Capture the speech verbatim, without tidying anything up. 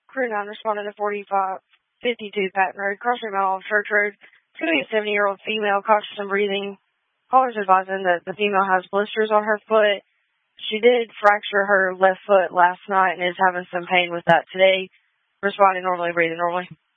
Crew nine responding to forty-five fifty-two Patton Road, crossing Mount Olive Church Road. It's going to be a seventy-year-old female, cautious and breathing. Caller's advising that the female has blisters on her foot. She did fracture her left foot last night and is having some pain with that today. Responding normally, breathing normally.